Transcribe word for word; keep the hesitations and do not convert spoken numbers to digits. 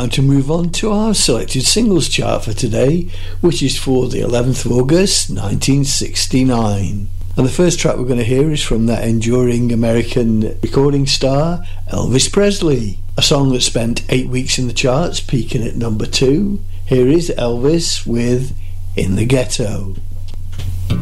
time to move on to our selected singles chart for today, which is for the eleventh of August nineteen sixty-nine. And the first track we're going to hear is from that enduring American recording star, Elvis Presley. A song that spent eight weeks in the charts, peaking at number two. Here is Elvis with In the Ghetto.